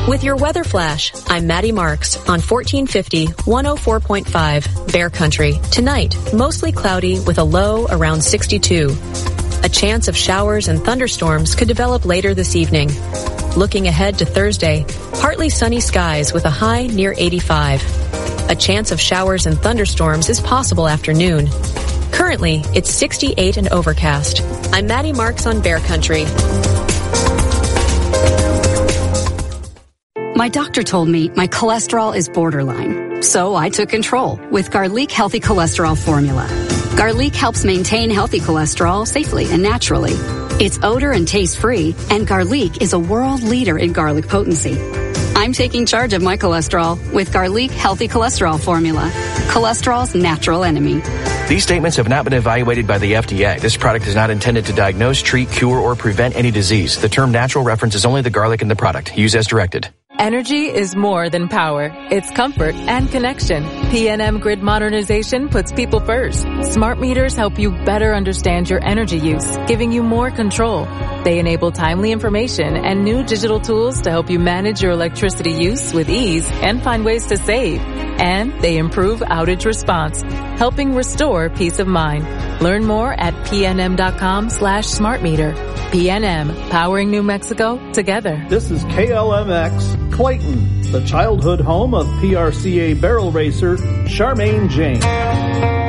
With your weather flash, I'm Maddie Marks on 1450 104.5 Bear Country. Tonight, mostly cloudy with a low around 62. A chance of showers and thunderstorms could develop later this evening. Looking ahead to Thursday, partly sunny skies with a high near 85. A chance of showers and thunderstorms is possible after noon. Currently, it's 68 and overcast. I'm Maddie Marks on Bear Country. My doctor told me my cholesterol is borderline, so I took control with Garlic Healthy Cholesterol Formula. Garlic helps maintain healthy cholesterol safely and naturally. It's odor and taste-free, and Garlic is a world leader in garlic potency. I'm taking charge of my cholesterol with Garlic Healthy Cholesterol Formula, cholesterol's natural enemy. These statements have not been evaluated by the FDA. This product is not intended to diagnose, treat, cure, or prevent any disease. The term natural references only the garlic in the product. Use as directed. Energy is more than power. It's comfort and connection. PNM Grid Modernization puts people first. Smart meters help you better understand your energy use, giving you more control. They enable timely information and new digital tools to help you manage your electricity use with ease and find ways to save. And they improve outage response, helping restore peace of mind. Learn more at pnm.com/smartmeter. PNM, powering New Mexico together. This is KLMX Clayton, the childhood home of PRCA barrel racer Charmaine James.